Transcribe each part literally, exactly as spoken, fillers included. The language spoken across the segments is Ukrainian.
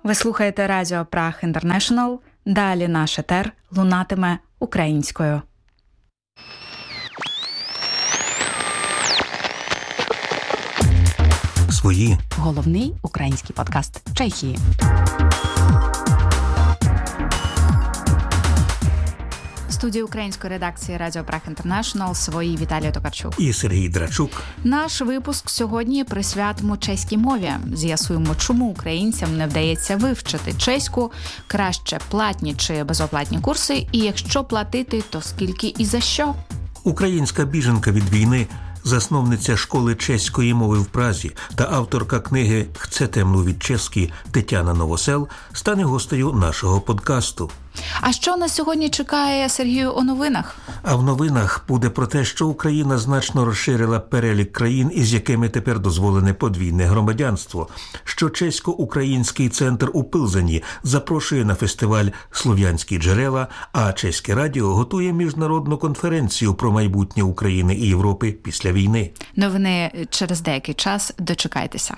Ви слухаєте Радіо Праг Інтернешнл. Далі наш етер лунатиме українською. Свої. Головний український подкаст Чехії. В студії української редакції Радіо Праг Інтернешнл свої Віталія Токарчук і Сергій Драчук. Наш випуск сьогодні присвятимо чеській мові. З'ясуємо, чому українцям не вдається вивчити чеську, краще платні чи безоплатні курси, і якщо платити, то скільки і за що. Українська біженка від війни, засновниця школи чеської мови в Празі та авторка книги «Chcete mluvit česky» Тетяна Новосел стане гостею нашого подкасту. А що нас сьогодні чекає, Сергію, у новинах? А в новинах буде про те, що Україна значно розширила перелік країн, із якими тепер дозволене подвійне громадянство, що чесько-український центр у Пилзені запрошує на фестиваль «Слов'янські джерела», а Чеське радіо готує міжнародну конференцію про майбутнє України і Європи після війни. Новини через деякий час. Дочекайтеся.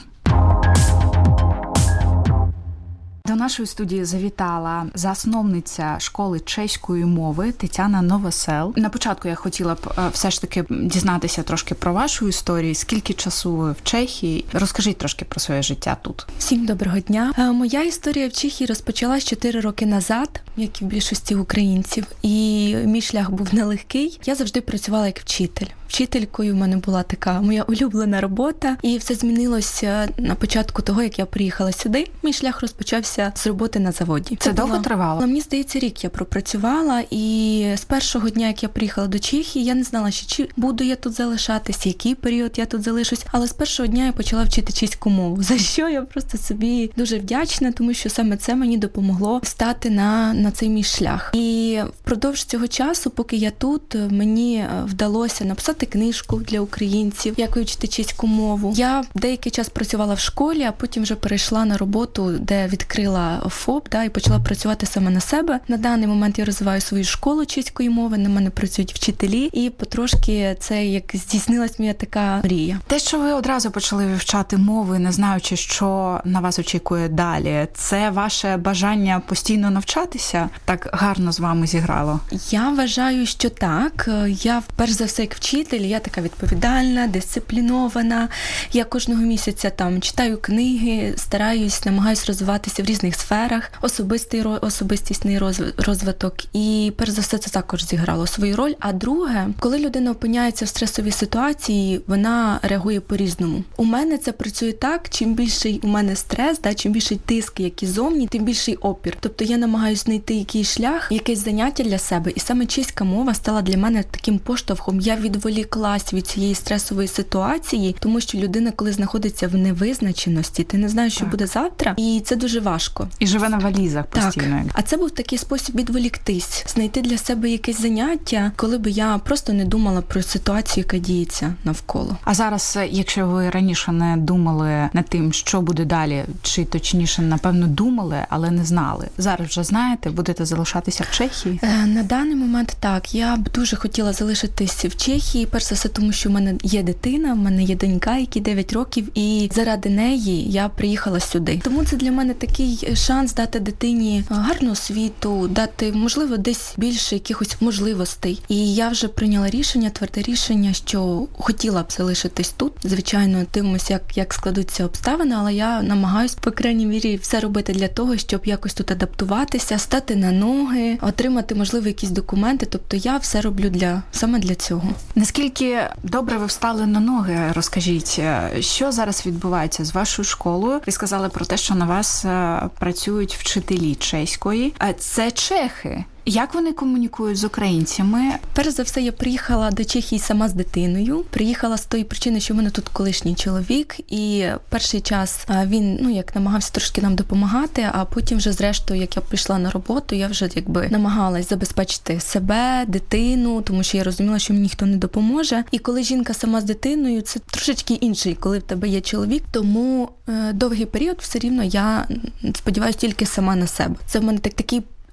До нашої студії завітала засновниця школи чеської мови Тетяна Новосел. На початку я хотіла б все ж таки дізнатися трошки про вашу історію. Скільки часу ви в Чехії? Розкажіть трошки про своє життя тут. Всім доброго дня. Моя історія в Чехії розпочалась чотири роки назад, як і в більшості українців. І мій шлях був нелегкий. Я завжди працювала як вчитель. Вчителькою в мене була така моя улюблена робота. І все змінилося на початку того, як я приїхала сюди. Мій шлях розпочався з роботи на заводі. Це, Це довго була... тривало? Мені здається, рік я пропрацювала, і з першого дня, як я приїхала до Чехії, я не знала, що чи буду я тут залишатись, який період я тут залишусь, але з першого дня я почала вчити чеську мову, за що я просто собі дуже вдячна, тому що саме це мені допомогло стати на, на цей мій шлях. І впродовж цього часу, поки я тут, мені вдалося написати книжку для українців, як вивчити чеську мову. Я деякий час працювала в школі, а потім вже перейшла на роботу, де відкрила ФОП, да, і почала працювати саме на себе. На даний момент я розвиваю свою школу чеської мови, на мене працюють вчителі, і потрошки це як здійснилась моя така мрія. Те, що ви одразу почали вивчати мови, не знаючи, що на вас очікує далі, це ваше бажання постійно навчатися так гарно з вами зіграло? Я вважаю, що так. Я, перш за все, як вчитель, я така відповідальна, дисциплінована. Я кожного місяця там читаю книги, стараюсь, намагаюсь розвиватися в різних сферах, особистий, особистісний розвиток. І, перш за все, це також зіграло свою роль. А друге, коли людина опиняється в стресовій ситуації, вона реагує по-різному. У мене це працює так, чим більший у мене стрес, да, чим більший тиск, який зовні, тим більший опір. Тобто я намагаюся знайти якийсь шлях, якесь заняття для себе. І саме чеська мова стала для мене таким поштовхом. Я відволіклась від цієї стресової ситуації, тому що людина, коли знаходиться в невизначеності, ти не знаєш, що так буде завтра, і це дуже важко. І живе на валізах постійно. Так. А це був такий спосіб відволіктись, знайти для себе якесь заняття, коли би я просто не думала про ситуацію, яка діється навколо. А зараз, якщо ви раніше не думали над тим, що буде далі, чи точніше, напевно, думали, але не знали, зараз вже знаєте, будете залишатися в Чехії? На даний момент так. Я б дуже хотіла залишитись в Чехії, перш за все, тому що в мене є дитина, в мене є донька, якій дев'ять років, і заради неї я приїхала сюди. Тому це для мене такий шанс дати дитині гарну освіту, дати, можливо, десь більше якихось можливостей. І я вже прийняла рішення, тверде рішення, що хотіла б залишитись тут. Звичайно, дивимося, як, як складуться обставини, але я намагаюсь, по крайній мірі, все робити для того, щоб якось тут адаптуватися, стати на ноги, отримати, можливо, якісь документи. Тобто я все роблю для саме для цього. Наскільки добре ви встали на ноги, розкажіть, що зараз відбувається з вашою школою? Ви сказали про те, що на вас працюють вчителі чеської. Це чехи. Як вони комунікують з українцями? Перш за все, я приїхала до Чехії сама з дитиною. Приїхала з тої причини, що в мене тут колишній чоловік, і перший час він, ну, як намагався трошки нам допомагати, а потім вже, зрештою, як я прийшла на роботу, я вже, якби, намагалась забезпечити себе, дитину, тому що я розуміла, що мені ніхто не допоможе. І коли жінка сама з дитиною, це трошечки інший, коли в тебе є чоловік. Тому е, довгий період все рівно я сподіваюся тільки сама на себе. Це в мене так такий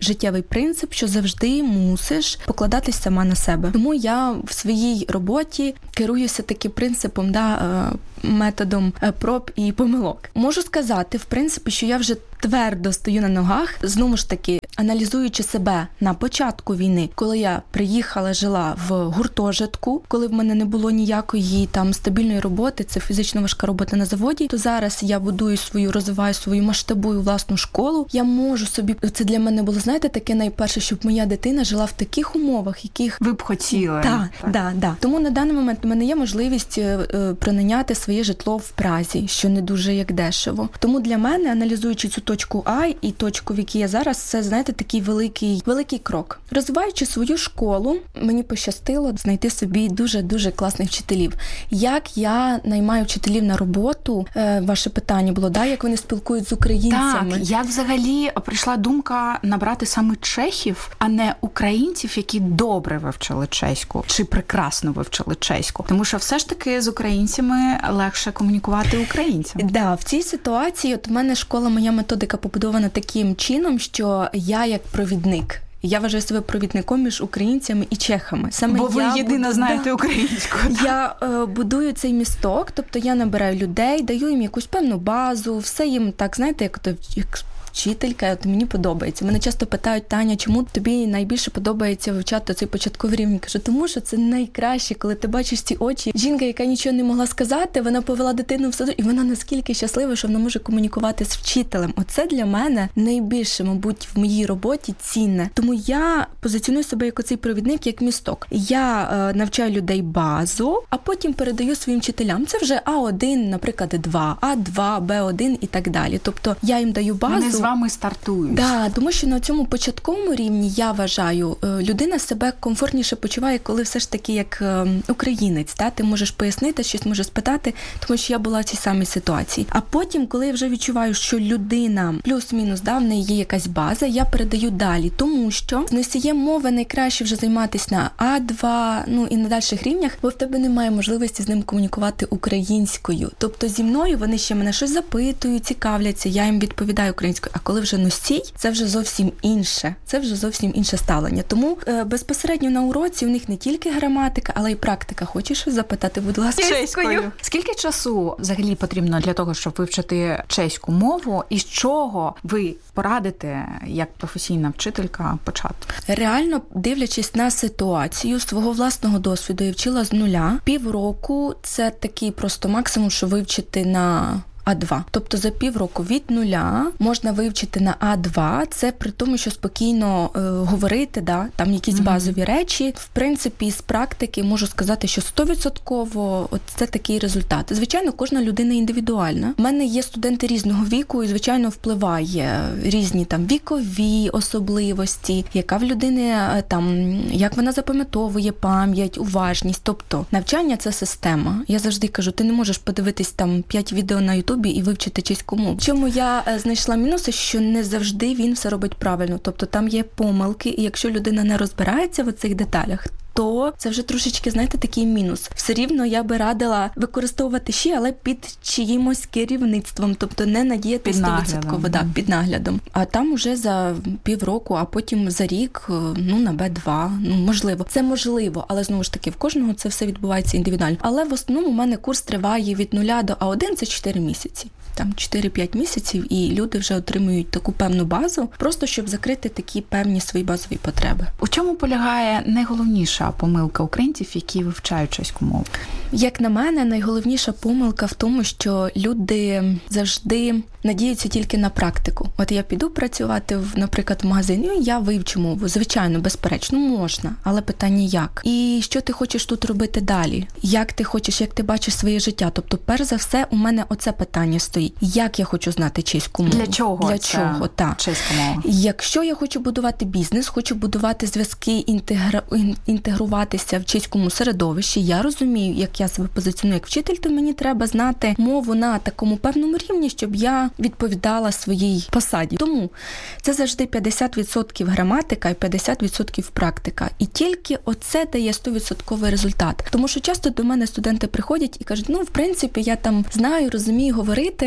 життєвий принцип, що завжди мусиш покладатись сама на себе. Тому я в своїй роботі керуюся таким принципом, да, методом проб і помилок. Можу сказати, в принципі, що я вже твердо стою на ногах, знову ж таки, аналізуючи себе на початку війни, коли я приїхала, жила в гуртожитку, коли в мене не було ніякої там стабільної роботи, це фізично важка робота на заводі, то зараз я будую свою, розвиваю свою, масштабую власну школу. Я можу собі, це для мене було, знаєте, таке найперше, щоб моя дитина жила в таких умовах, яких ви б хотіли. Так, так, да, да. Тому на даний момент у мене є можливість пройняти своє житло в Празі, що не дуже як дешево. Тому для мене, аналізуючи цю точку А і точку, в якій я зараз, це, знаєте, такий великий, великий крок. Розвиваючи свою школу, мені пощастило знайти собі дуже-дуже класних вчителів. Як я наймаю вчителів на роботу? Е, ваше питання було, да, як вони спілкують з українцями? Так, як взагалі прийшла думка набрати саме чехів, а не українців, які добре вивчили чеську, чи прекрасно вивчили чеську? Тому що все ж таки з українцями легше комунікувати українцям. Да, в цій ситуації от в мене школа, моя методика побудована таким чином, що я як провідник. Я вважаю себе провідником між українцями і чехами. Саме Бо ви я єдина буду, знаєте да, українську. Я е, будую цей місток, тобто я набираю людей, даю їм якусь певну базу, все їм так, знаєте, як то як вчителька, от мені подобається. Мене часто питають: Таня, чому тобі найбільше подобається вивчати цей початковий рівень? Кажу, тому що це найкраще, коли ти бачиш ці очі. Жінка, яка нічого не могла сказати, вона повела дитину в садок, і вона наскільки щаслива, що вона може комунікувати з вчителем. Оце для мене найбільше, мабуть, в моїй роботі цінне. Тому я позиціоную себе як оцей провідник, як місток. Я е, навчаю людей базу, а потім передаю своїм вчителям. Це вже А один, наприклад, два, А два, Б один і так далі. Тобто я їм даю базу. Вони з вами стартують. Да, тому що на цьому початковому рівні, я вважаю, людина себе комфортніше почуває, коли все ж таки як українець. Та? Ти можеш пояснити, щось можеш спитати, тому що я була в цій самій ситуації. А потім, коли я вже відчуваю, що людина плюс-мінус, да, в неї є якась база, я передаю далі. Тому що з носієм мови найкраще вже займатися на А два, ну і на дальших рівнях, бо в тебе немає можливості з ним комунікувати українською. Тобто зі мною вони ще мене щось запитують, цікавляться, я їм відповідаю українською. А коли вже носій, це вже зовсім інше. Це вже зовсім інше ставлення. Тому е, безпосередньо на уроці у них не тільки граматика, але й практика. Хочеш щось запитати, будь ласка? Чеською. Скільки часу взагалі потрібно для того, щоб вивчити чеську мову? І з чого ви порадите, як професійна вчителька, почати? Реально, дивлячись на ситуацію, свого власного досвіду я вчила з нуля. Півроку – це такий просто максимум, що вивчити на А два. Тобто за півроку від нуля можна вивчити на А два, це при тому, що спокійно е, говорити, да, там якісь mm-hmm. базові речі. В принципі, з практики можу сказати, що сто відсотків от це такий результат. Звичайно, кожна людина індивідуальна. У мене є студенти різного віку, і, звичайно, впливає різні там вікові особливості, яка в людини там, як вона запам'ятовує пам'ять, уважність. Тобто навчання – це система. Я завжди кажу, ти не можеш подивитись там п'ять відео на YouTube і вивчити чеську мову. Чому я знайшла мінуси, що не завжди він все робить правильно. Тобто там є помилки, і якщо людина не розбирається в цих деталях, то це вже трошечки, знаєте, такий мінус. Все рівно я би радила використовувати ще, але під чиїмось керівництвом, тобто не надіяти сто відсотків да, під наглядом. А там уже за півроку, а потім за рік, ну, на Б два, ну, можливо. Це можливо, але, знову ж таки, в кожного це все відбувається індивідуально. Але в основному у мене курс триває від нуля до А один, це чотири місяці. Там чотири-п'ять місяців, і люди вже отримують таку певну базу, просто щоб закрити такі певні свої базові потреби. У чому полягає найголовніша помилка українців, які вивчають чеську мову? Як на мене, найголовніша помилка в тому, що люди завжди надіються тільки на практику. От я піду працювати, в, наприклад, в магазині, і я вивчу мову. Звичайно, безперечно, можна, але питання як? І що ти хочеш тут робити далі? Як ти хочеш, як ти бачиш своє життя? Тобто, перш за все, у мене оце питання стоїть. Як я хочу знати чеську мову? Для чого? Для чого? Так. Чеська мова. Якщо я хочу будувати бізнес, хочу будувати зв'язки, інтегра... інтегруватися в чеському середовищі, я розумію, як я себе позиціоную як вчитель, то мені треба знати мову на такому певному рівні, щоб я відповідала своїй посаді. Тому це завжди п'ятдесят відсотків граматика і п'ятдесят відсотків практика. І тільки оце дає сто відсотків результат. Тому що часто до мене студенти приходять і кажуть, ну, в принципі, я там знаю, розумію говорити,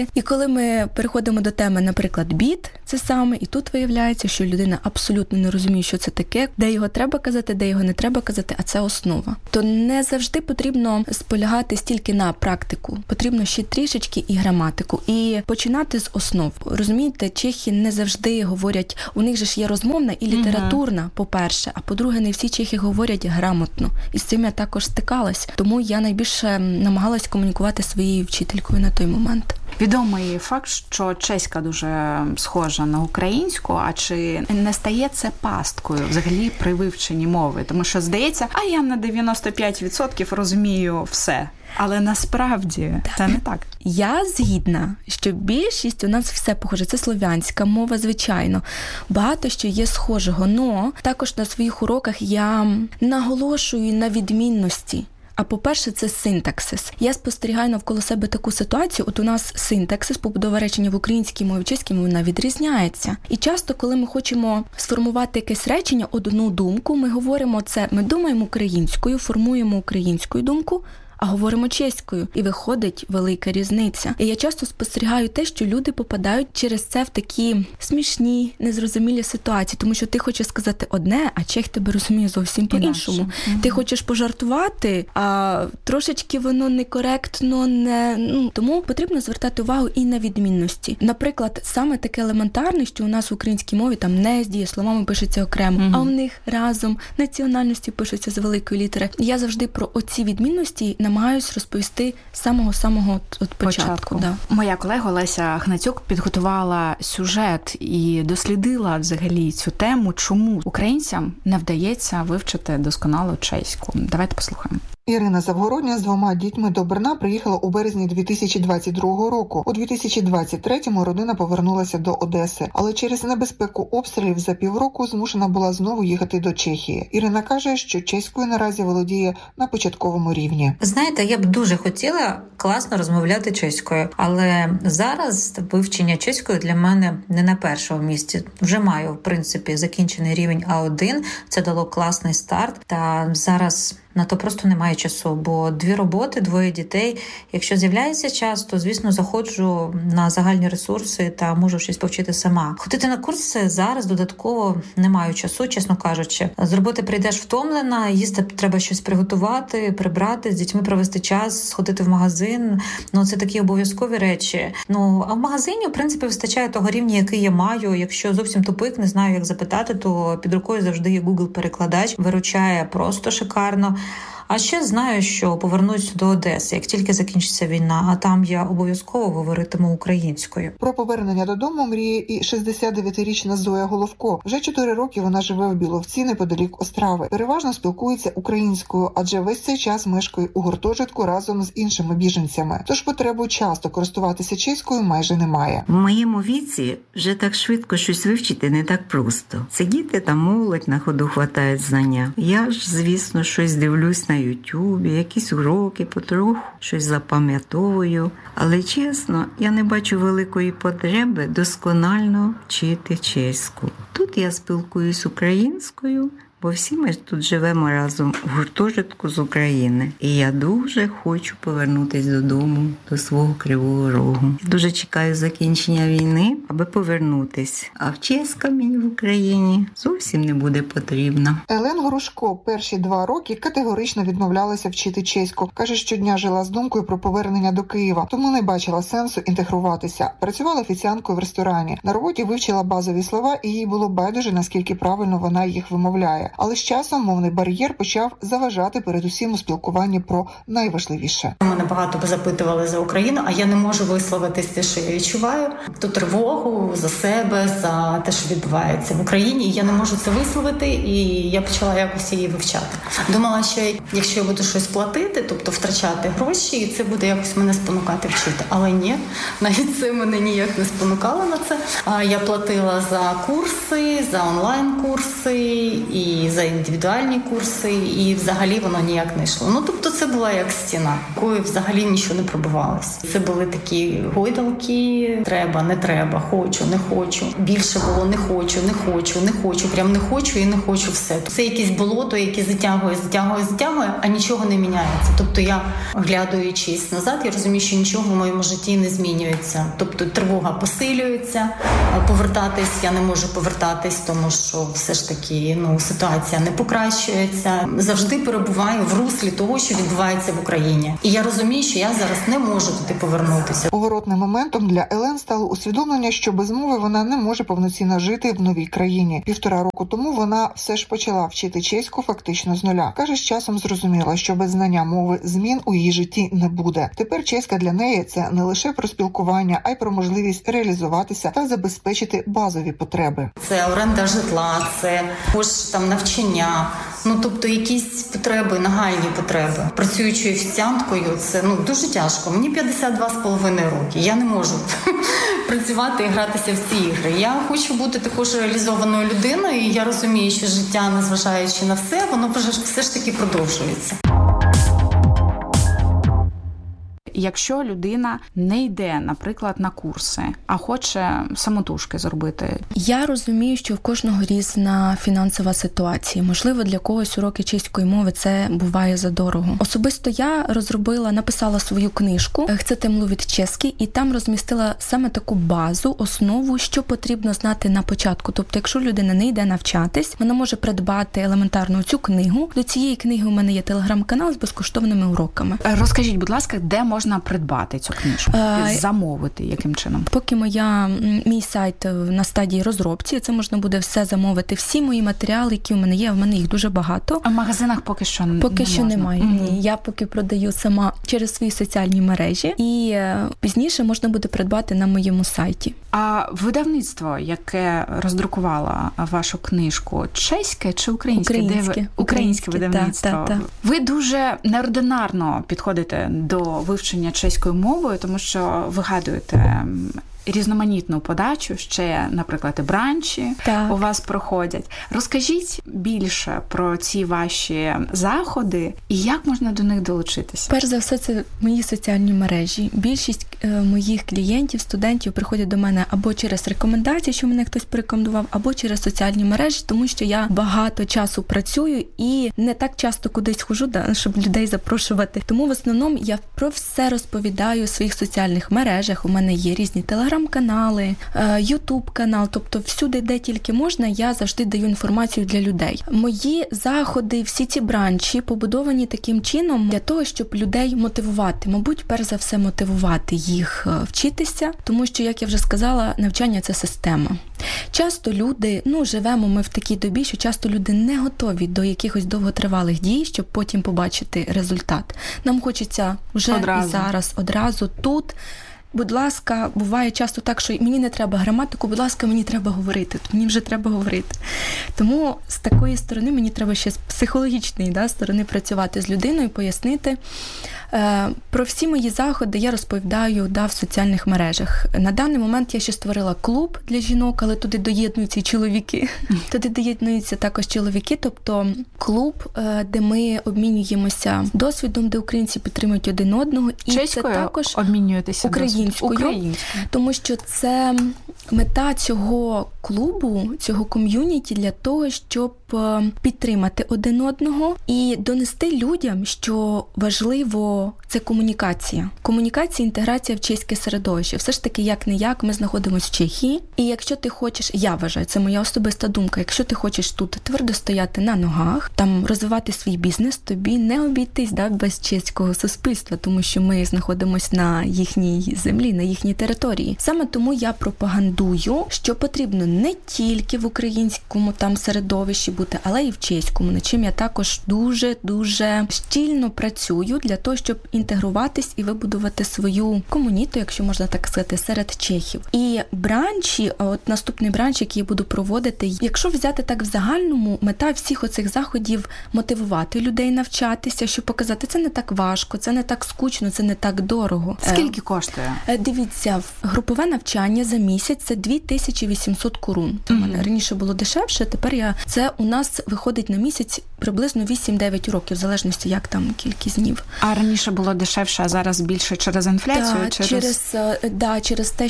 мови. І коли ми переходимо до теми, наприклад, біт, це саме, і тут виявляється, що людина абсолютно не розуміє, що це таке, де його треба казати, де його не треба казати, а це основа. То не завжди потрібно сполягати стільки на практику, потрібно ще трішечки і граматику. І починати з основ. Розумієте, чехи не завжди говорять, у них же ж є розмовна і літературна, uh-huh. по-перше, а по-друге, не всі чехи говорять грамотно. І з цим я також стикалась. Тому я найбільше намагалась комунікувати зі своєю вчителькою на той момент. Відомий факт, що чеська дуже схожа на українську, а чи не стає це пасткою взагалі при вивченні мови? Тому що здається, а я на дев'яносто п'ять відсотків розумію все. Але насправді так. Це не так. Я згідна, що більшість у нас все похоже. Це слов'янська мова, звичайно. Багато що є схожого, но також на своїх уроках я наголошую на відмінності. А по-перше, це синтаксис. Я спостерігаю навколо себе таку ситуацію, от у нас синтаксис, побудова речення в українській мові, в чеській мові, вона відрізняється. І часто, коли ми хочемо сформувати якесь речення, одну думку, ми говоримо це, ми думаємо українською, формуємо українською думку, а говоримо чеською. І виходить велика різниця. І я часто спостерігаю те, що люди попадають через це в такі смішні, незрозумілі ситуації. Тому що ти хочеш сказати одне, а чех тебе розуміє зовсім по-іншому. Mm-hmm. Ти хочеш пожартувати, а трошечки воно некоректно, не... Ну, тому потрібно звертати увагу і на відмінності. Наприклад, саме таке елементарне, що у нас в українській мові там не з дієсловами пишеться окремо, mm-hmm. а у них разом національності пишуться з великої літери. Я завжди про оці відмінності намагаюсь розповісти з самого-самого от початку. початку. Да. Моя колега Леся Гнатюк підготувала сюжет і дослідила взагалі цю тему, чому українцям не вдається вивчити досконало чеську. Давайте послухаємо. Ірина Завгородня з двома дітьми до Брна приїхала у березні дві тисячі двадцять другого року. У дві тисячі двадцять третьому родина повернулася до Одеси, але через небезпеку обстрілів за півроку змушена була знову їхати до Чехії. Ірина каже, що чеською наразі володіє на початковому рівні. Знаєте, я б дуже хотіла класно розмовляти чеською, але зараз вивчення чеської для мене не на першому місці. Вже маю, в принципі, закінчений рівень А один, це дало класний старт, та зараз на то просто немає часу, бо дві роботи, двоє дітей. Якщо з'являється час, то, звісно, заходжу на загальні ресурси та можу щось повчити сама. Ходити на курси зараз додатково не маю часу, чесно кажучи. З роботи прийдеш втомлена, їсти треба щось приготувати, прибрати, з дітьми провести час, сходити в магазин. Ну, це такі обов'язкові речі. Ну, а в магазині, в принципі, вистачає того рівня, який я маю. Якщо зовсім тупик, не знаю, як запитати, то під рукою завжди є Google-перекладач. Виручає просто шикарно. А ще знаю, що повернусь до Одеси, як тільки закінчиться війна, а там я обов'язково говоритиму українською. Про повернення додому мріє і шістдесятидевятирічна Зоя Головко. Вже чотири роки вона живе в Біловці, неподалік Острави. Переважно спілкується українською, адже весь цей час мешкає у гуртожитку разом з іншими біженцями. Тож потребу часто користуватися чеською майже немає. В моєму віці вже так швидко щось вивчити не так просто. Це діти та молодь на ходу хватають знання. Я ж, звісно, щось дивлюсь на Ютубі, якісь уроки, потроху щось запам'ятовую. Але, чесно, я не бачу великої потреби досконально вчити чеську. Тут я спілкуюсь українською, бо всі ми тут живемо разом в гуртожитку з України. І я дуже хочу повернутися додому, до свого Кривого Рогу. Дуже чекаю закінчення війни, аби повернутися. А вчеська мені в Україні зовсім не буде потрібна. Елен Горушко перші два роки категорично відмовлялася вчити чеську. Каже, щодня жила з думкою про повернення до Києва, тому не бачила сенсу інтегруватися. Працювала офіціанткою в ресторані. На роботі вивчила базові слова, і їй було байдуже, наскільки правильно вона їх вимовляє. Але з часом мовний бар'єр почав заважати передусім у спілкуванні про найважливіше. Мене багато запитували за Україну, а я не можу висловитися, що я відчуваю. Ту тривогу за себе, за те, що відбувається в Україні. І я не можу це висловити, і я почала якось її вивчати. Думала, що якщо я буду щось платити, тобто втрачати гроші, і це буде якось мене спонукати вчити. Але ні, навіть це мене ніяк не спонукало на це. Я платила за курси, за онлайн-курси, і і за індивідуальні курси, і взагалі воно ніяк не йшло. Ну, тобто це була як стіна, якою взагалі нічого не пробивалося. Це були такі гойдалки, треба, не треба, хочу, не хочу. Більше було не хочу, не хочу, не хочу, прям не хочу і не хочу все. Це якесь болото, яке затягує, затягує, затягує, а нічого не міняється. Тобто я, оглядуючись назад, я розумію, що нічого в моєму житті не змінюється. Тобто тривога посилюється, повертатись я не можу повертатись, тому що все ж таки, ну, ситуація не покращується. Завжди перебуваю в руслі того, що відбувається в Україні. І я розумію, що я зараз не можу туди повернутися. Поворотним моментом для Елен стало усвідомлення, що без мови вона не може повноцінно жити в новій країні. Півтора року тому вона все ж почала вчити чеську фактично з нуля. Каже, з часом зрозуміла, що без знання мови змін у її житті не буде. Тепер чеська для неї – це не лише про спілкування, а й про можливість реалізуватися та забезпечити базові потреби. Це оренда житла, це також там навчання, ну тобто якісь потреби, нагальні потреби. Працюючи офіціанткою, це ну дуже тяжко. Мені п'ятдесят два з половиною роки. Я не можу працювати і гратися в ці ігри. Я хочу бути також реалізованою людиною, і я розумію, що життя, незважаючи на все, воно вже все ж таки продовжується. Якщо людина не йде, наприклад, на курси, а хоче самотужки зробити? Я розумію, що в кожного різна фінансова ситуація. Можливо, для когось уроки чеської мови це буває задорого. Особисто я розробила, написала свою книжку «Chcete mluvit česky» і там розмістила саме таку базу, основу, що потрібно знати на початку. Тобто, якщо людина не йде навчатись, вона може придбати елементарно цю книгу. До цієї книги у мене є телеграм-канал з безкоштовними уроками. Розкажіть, будь ласка, де можна Можна придбати цю книжку, а, замовити, яким чином? Поки моя, мій сайт на стадії розробці, це можна буде все замовити. Всі мої матеріали, які у мене є, в мене їх дуже багато. А в магазинах поки що не Поки не що можна. немає. Mm-hmm. Ні, я поки продаю сама через свої соціальні мережі. І пізніше можна буде придбати на моєму сайті. А видавництво, яке роздрукувало вашу книжку, чеське чи українське? Українське. Де ви... Українське видавництво. Та, та, та. Ви дуже неординарно підходите до вивчення чеською мовою, тому що вигадуєте різноманітну подачу, ще, наприклад, і бранчі так. у вас проходять. Розкажіть більше про ці ваші заходи і як можна до них долучитися? Перш за все, це мої соціальні мережі. Більшість е, моїх клієнтів, студентів приходять до мене або через рекомендації, що мене хтось порекомендував, або через соціальні мережі, тому що я багато часу працюю і не так часто кудись хожу, да, щоб людей запрошувати. Тому в основному я про все розповідаю у своїх соціальних мережах. У мене є різні телеграми, канали, ютуб-канал, тобто всюди, де тільки можна, я завжди даю інформацію для людей. Мої заходи, всі ці бранчі побудовані таким чином для того, щоб людей мотивувати. Мабуть, перш за все, мотивувати їх вчитися, тому що, як я вже сказала, навчання – це система. Часто люди, ну, живемо ми в такій добі, що часто люди не готові до якихось довготривалих дій, щоб потім побачити результат. Нам хочеться вже одразу. І зараз, одразу, тут. Будь ласка, буває часто так, що мені не треба граматику, будь ласка, мені треба говорити. Мені вже треба говорити. Тому з такої сторони мені треба ще з психологічної да, сторони працювати з людиною, пояснити. Е, про всі мої заходи я розповідаю да, в соціальних мережах. На даний момент я ще створила клуб для жінок, але туди доєднуються і чоловіки. Туди доєднуються також чоловіки, тобто клуб, е, де ми обмінюємося досвідом, де українці підтримують один одного. І чеською це також обмінюєтеся українською, українською, тому що це мета цього клубу, цього ком'юніті для того, щоб підтримати один одного і донести людям, що важливо це комунікація. Комунікація, інтеграція в чеське середовище. Все ж таки, як-не-як, ми знаходимося в Чехії. І якщо ти хочеш, я вважаю, це моя особиста думка, якщо ти хочеш тут твердо стояти на ногах, там розвивати свій бізнес, тобі не обійтись да, без чеського суспільства, тому що ми знаходимося на їхній землі, на їхній території. Саме тому я пропагандую, що потрібно не тільки в українському там середовищі бути, але і в чеському, над чим я також дуже-дуже щільно працюю для того, щоб щоб інтегруватись і вибудувати свою комуніту, якщо можна так сказати, серед чехів. І бранчі, от наступний бранч, який я буду проводити, якщо взяти так в загальному, мета всіх оцих заходів мотивувати людей навчатися, щоб показати, це не так важко, це не так скучно, це не так дорого. Скільки коштує? Дивіться, групове навчання за місяць – це дві тисячі вісімсот корун. У мене mm-hmm. раніше було дешевше, тепер я... Це у нас виходить на місяць приблизно вісім-дев'ять уроків, в залежності, як там кількість днів. А раніше було дешевше, а зараз більше через інфляцію? Да, через... Через, да, через те,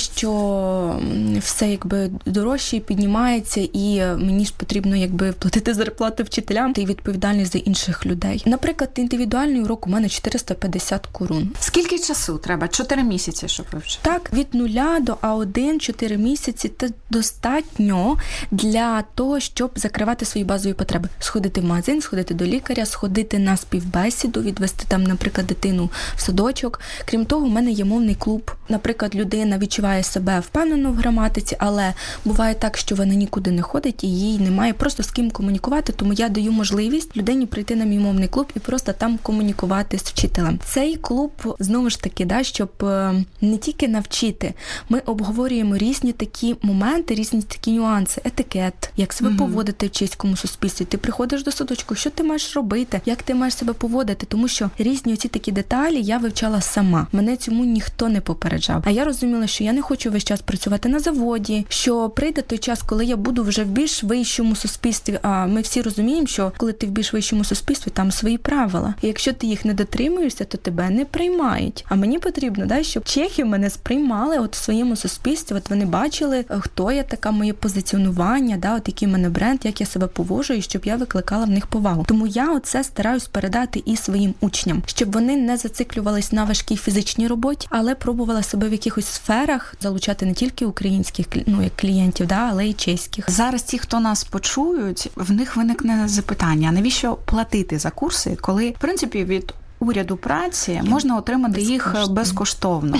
що все якби дорожче піднімається, і мені ж потрібно якби платити зарплату вчителям та й відповідальність за інших людей. Наприклад, індивідуальний урок у мене чотириста п'ятдесят корун. Скільки часу треба? Чотири місяці, щоб вивчити? Так, від нуля до А один, чотири місяці – це достатньо для того, щоб закривати свої базові потреби. Сходити в магазин, сходити до лікаря, сходити на співбесіду, відвести там, наприклад, дитину в садочок. Крім того, у мене є мовний клуб. Наприклад, людина відчуває себе впевнено в граматиці, але буває так, що вона нікуди не ходить і їй немає просто з ким комунікувати, тому я даю можливість людині прийти на мій мовний клуб і просто там комунікувати з вчителем. Цей клуб, знову ж таки, да, щоб не тільки навчити, ми обговорюємо різні такі моменти, різні такі нюанси, етикет, як себе mm-hmm. поводити в чеському суспільстві. Ти приходиш до садочку, що ти маєш робити, як ти маєш себе поводити, тому що різні оці такі деталі я вивчала сама. Мене цьому ніхто не попереджав. А я розуміла, що я не хочу весь час працювати на заводі, що прийде той час, коли я буду вже в більш вищому суспільстві, а ми всі розуміємо, що коли ти в більш вищому суспільстві, там свої правила. І якщо ти їх не дотримуєшся, то тебе не приймають. А мені потрібно, да, щоб чехи мене сприймали от в своєму суспільстві, от вони бачили, хто я така, моє позиціонування, да, от який в мене бренд, як я себе поводжу, і щоб я викликала в них повагу. Тому я оце стараюсь передати і своїм учням, щоб вони не зациклювались на важкій фізичній роботі, але пробували себе в якихось сферах залучати не тільки українських, ну, як клієнтів, да, але й чеських. Зараз ті, хто нас почують, в них виникне запитання, навіщо платити за курси, коли, в принципі, від уряду праці можна отримати їх безкоштовно.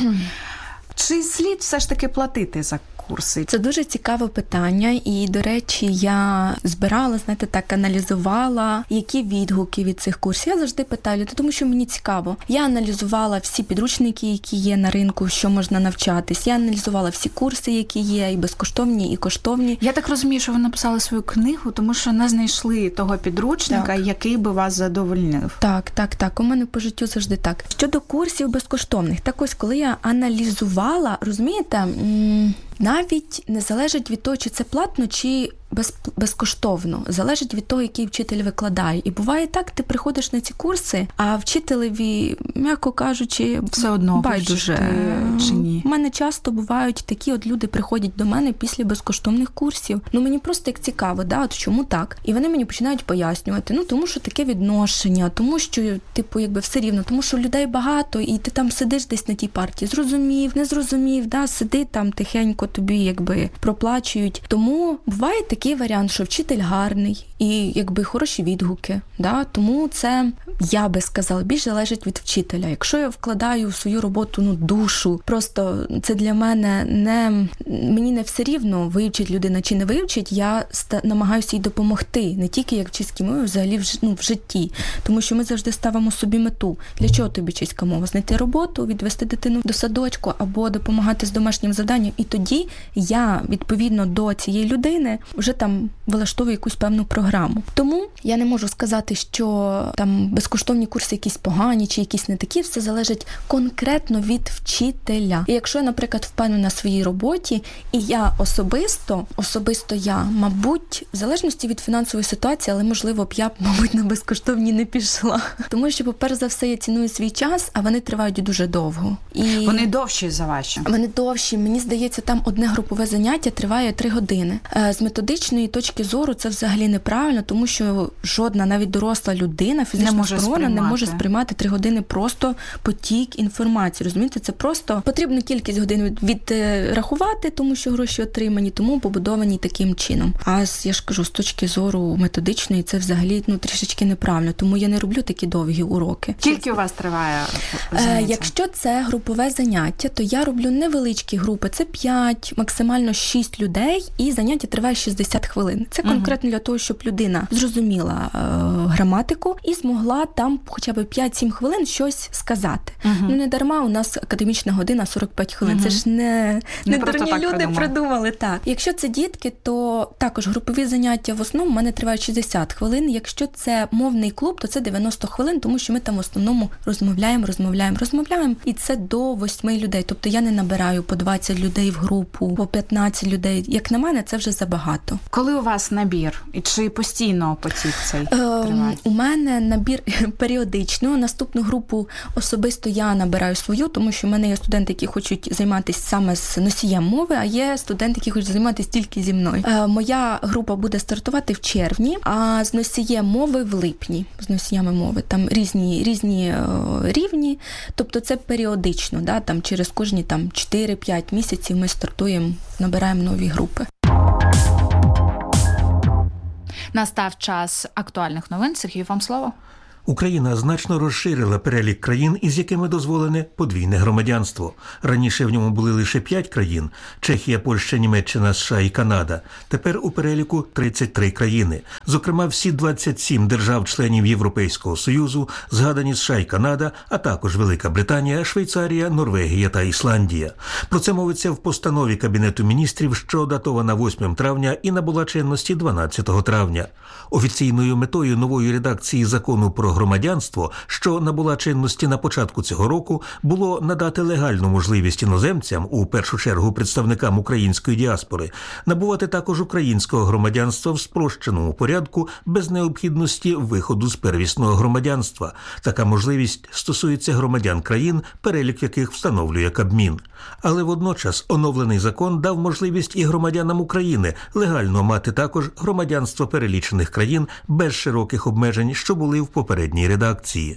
Чи слід все ж таки платити за курси? Це дуже цікаве питання, і, до речі, я збирала, знаєте, так, аналізувала, які відгуки від цих курсів. Я завжди питаю, тому що мені цікаво. Я аналізувала всі підручники, які є на ринку, що можна навчатись. Я аналізувала всі курси, які є, і безкоштовні, і коштовні. Я так розумію, що ви написали свою книгу, тому що не знайшли того підручника, так, який би вас задовольнив. Так, так, так. У мене по життю завжди так. Щодо курсів безкоштовних, так ось, коли я аналізувала, розумієте, навіть не залежить від того, чи це платно, чи без, безкоштовно. Залежить від того, який вчитель викладає. І буває так, ти приходиш на ці курси, а вчителеві, м'яко кажучи, все одно байдуже чи ні. У мене часто бувають такі от люди приходять до мене після безкоштовних курсів. Ну, мені просто як цікаво, да, от чому так? І вони мені починають пояснювати, ну, тому що таке відношення, тому що, типу, якби все рівно, тому що людей багато, і ти там сидиш десь на тій партії, зрозумів, не зрозумів, да, сиди там тихенько, тобі якби проплачують. Тому буває такий варіант, що вчитель гарний і якби хороші відгуки, да? Тому це, я би сказала, більш залежить від вчителя. Якщо я вкладаю в свою роботу, ну, душу, просто це для мене не, мені не все рівно, вивчить людина чи не вивчить, я ста, намагаюся їй допомогти, не тільки як чеській мові, взагалі в, ну, в житті. Тому що ми завжди ставимо собі мету. Для чого тобі чеська мова? Знайти роботу, відвести дитину до садочку або допомагати з домашнім завданням. І тоді я, відповідно до цієї людини, вже там влаштовую якусь певну програму. Тому я не можу сказати, що там безкоштовні курси якісь погані чи якісь не такі, все залежить конкретно від вчителя. І якщо я, наприклад, впевнена на своїй роботі, і я особисто, особисто я, мабуть, в залежності від фінансової ситуації, але, можливо, б я, мабуть, на безкоштовні не пішла. Тому що, по-перше за все, я ціную свій час, а вони тривають дуже довго. І вони довші за ваші? Вони довші. Мені здається, там одне групове заняття триває три години. З методичної точки зору це взагалі неправильно, тому що жодна, навіть доросла людина, фізично спроможна, не може сприймати три години просто потік інформації. Розумієте, це просто потрібну кількість годин відрахувати, тому що гроші отримані, тому побудовані таким чином. А я ж кажу, з точки зору методичної це взагалі, ну, трішечки неправильно, тому я не роблю такі довгі уроки. Скільки у вас триває заняття? Якщо це групове заняття, то я роблю невеличкі групи, це п'ять занять максимально шість людей, і заняття триває шістдесят хвилин. Це конкретно для того, щоб людина зрозуміла е, граматику і змогла там хоча б п'ять-сім хвилин щось сказати. Uh-huh. Ну, не дарма у нас академічна година сорок п'ять хвилин. Uh-huh. Це ж не, не, не дурні люди придумали. придумали. Так. Якщо це дітки, то також групові заняття в основному в мене тривають шістдесят хвилин. Якщо це мовний клуб, то це дев'яносто хвилин, тому що ми там в основному розмовляємо, розмовляємо, розмовляємо. І це до восьми людей. Тобто я не набираю по двадцять людей в групу, по п'ятнадцять людей. Як на мене, це вже забагато. Коли у вас набір? І чи постійно потік цей триває? Е, у мене набір періодично. Наступну групу особисто я набираю свою, тому що в мене є студенти, які хочуть займатися саме з носієм мови, а є студенти, які хочуть займатися тільки зі мною. Е, моя група буде стартувати в червні, а з носієм мови в липні. З носіями мови. Там різні, різні е, рівні, тобто це періодично, да, там через кожні там чотири-п'ять місяців ми стартуємо, набираємо нові групи. Настав час актуальних новин. Сергій, вам слово. Україна значно розширила перелік країн, із якими дозволене подвійне громадянство. Раніше в ньому були лише п'ять країн – Чехія, Польща, Німеччина, США і Канада. Тепер у переліку тридцять три країни. Зокрема, всі двадцять сім держав-членів Європейського Союзу, згадані США і Канада, а також Велика Британія, Швейцарія, Норвегія та Ісландія. Про це мовиться в постанові Кабінету міністрів, що датована восьмого травня і набула чинності дванадцятого травня. Офіційною метою нової редакції закону про громадянство, що набула чинності на початку цього року, було надати легальну можливість іноземцям, у першу чергу представникам української діаспори, набувати також українського громадянства в спрощеному порядку без необхідності виходу з первісного громадянства. Така можливість стосується громадян країн, перелік яких встановлює Кабмін. Але водночас оновлений закон дав можливість і громадянам України легально мати також громадянство перелічених країн без широких обмежень, що були в попередній редакції.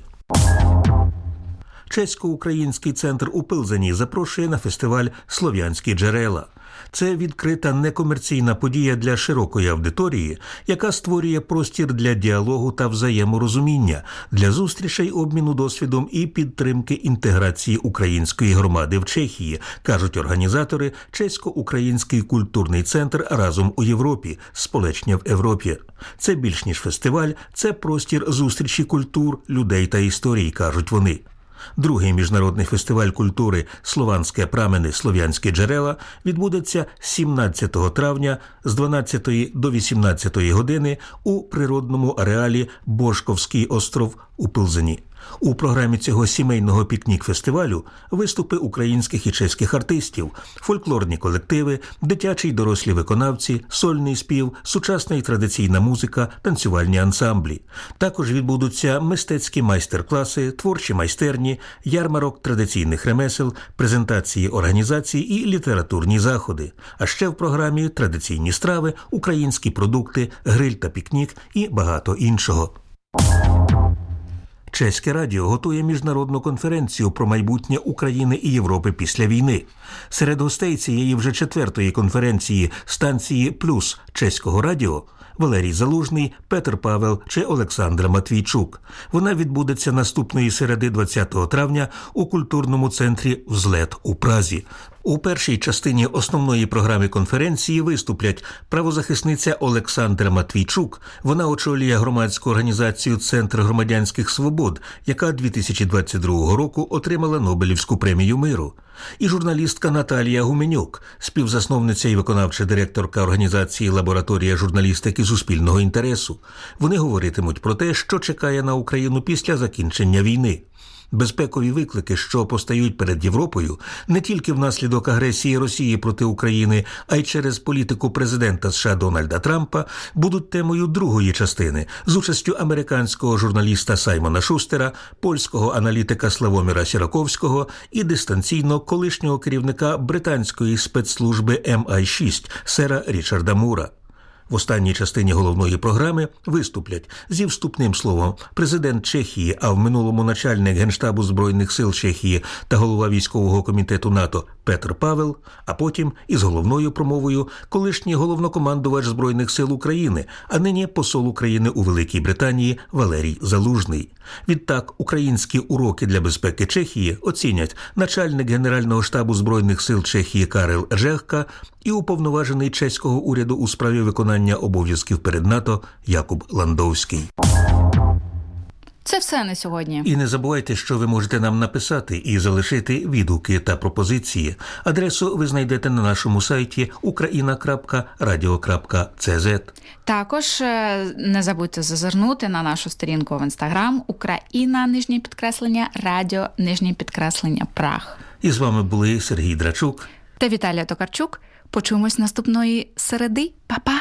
Чесько-український центр у Пилзені запрошує на фестиваль «Слов'янські джерела». Це відкрита некомерційна подія для широкої аудиторії, яка створює простір для діалогу та взаєморозуміння, для зустрічей, обміну досвідом і підтримки інтеграції української громади в Чехії, кажуть організатори Чесько-український культурний центр «Разом у Європі. Сполечення в Європі». Це більш ніж фестиваль, це простір зустрічі культур, людей та історій, кажуть вони. Другий міжнародний фестиваль культури «Слованське прамени. Слов'янські джерела» відбудеться сімнадцятого травня з дванадцятої до вісімнадцятої години у природному ареалі Бошковський остров у Пилзені. У програмі цього сімейного пікнік-фестивалю виступи українських і чеських артистів, фольклорні колективи, дитячі й дорослі виконавці, сольний спів, сучасна і традиційна музика, танцювальні ансамблі. Також відбудуться мистецькі майстер-класи, творчі майстерні, ярмарок традиційних ремесел, презентації організацій і літературні заходи. А ще в програмі традиційні страви, українські продукти, гриль та пікнік і багато іншого. Чеське радіо готує міжнародну конференцію про майбутнє України і Європи після війни. Серед гостей цієї вже четвертої конференції станції «Плюс» Чеського радіо Валерій Залужний, Петр Павел чи Олександра Матвійчук. Вона відбудеться наступної середи двадцятого травня у культурному центрі «Взлет» у Празі. У першій частині основної програми конференції виступлять правозахисниця Олександра Матвійчук. Вона очолює громадську організацію «Центр громадянських свобод», яка дві тисячі двадцять другого року отримала Нобелівську премію миру. І журналістка Наталія Гуменюк, співзасновниця і виконавча директорка організації «Лабораторія журналістики суспільного інтересу». Вони говоритимуть про те, що чекає на Україну після закінчення війни. Безпекові виклики, що постають перед Європою, не тільки внаслідок агресії Росії проти України, а й через політику президента США Дональда Трампа, будуть темою другої частини з участю американського журналіста Саймона Шустера, польського аналітика Славоміра Сіраковського і дистанційно колишнього керівника британської спецслужби ем ай шість сера Річарда Мура. В останній частині головної програми виступлять зі вступним словом президент Чехії, а в минулому начальник Генштабу Збройних сил Чехії та голова військового комітету НАТО Петр Павел, а потім із головною промовою колишній головнокомандувач Збройних сил України, а нині посол України у Великій Британії Валерій Залужний. Відтак, українські уроки для безпеки Чехії оцінять начальник Генерального штабу Збройних сил Чехії Карел Řehka і уповноважений чеського уряду у справі виконання обов'язків перед НАТО Якуб Ландовський. Це все на сьогодні. І не забувайте, що ви можете нам написати і залишити відгуки та пропозиції. Адресу ви знайдете на нашому сайті україна крапка радіо крапка це зет. Також не забудьте зазирнути на нашу сторінку в Інстаграм Україна, нижнє підкреслення, радіо, нижнє підкреслення, Праг. І з вами були Сергій Драчук та Віталія Токарчук. Почуємось наступної середи. Па-па!